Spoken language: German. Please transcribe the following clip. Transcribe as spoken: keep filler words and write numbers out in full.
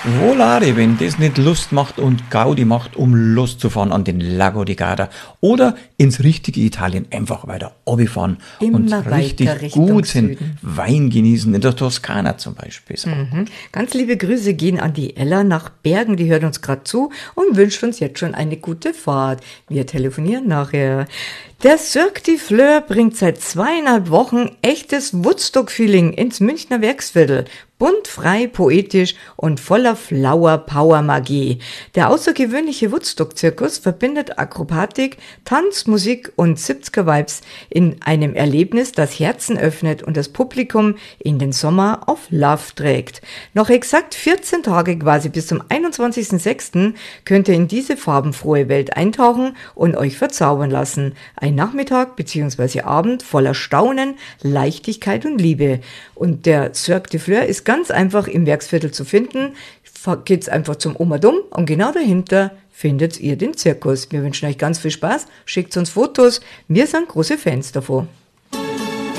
Volare, wenn das nicht Lust macht und Gaudi macht, um loszufahren an den Lago di Garda oder ins richtige Italien einfach weiter runterfahren und Immer richtig weiter Richtung gut den Süden. Wein genießen, in der Toskana zum Beispiel. So. Mhm. Ganz liebe Grüße gehen an die Ella nach Bergen, die hört uns gerade zu und wünscht uns jetzt schon eine gute Fahrt. Wir telefonieren nachher. Der Cirque du Fleur bringt seit zweieinhalb Wochen echtes Woodstock-Feeling ins Münchner Werksviertel. Bunt, frei, poetisch und voller Flower-Power-Magie. Der außergewöhnliche Woodstock-Zirkus verbindet Akrobatik, Tanz, Musik und siebziger-Vibes in einem Erlebnis, das Herzen öffnet und das Publikum in den Sommer auf Love trägt. Noch exakt vierzehn Tage quasi bis zum einundzwanzigsten sechsten könnt ihr in diese farbenfrohe Welt eintauchen und euch verzaubern lassen. Ein Nachmittag bzw. Abend voller Staunen, Leichtigkeit und Liebe. Und der Cirque du Fleur ist ganz einfach im Werksviertel zu finden. Geht's einfach zum Omadum und genau dahinter findet ihr den Zirkus. Wir wünschen euch ganz viel Spaß, schickt uns Fotos. Wir sind große Fans davon.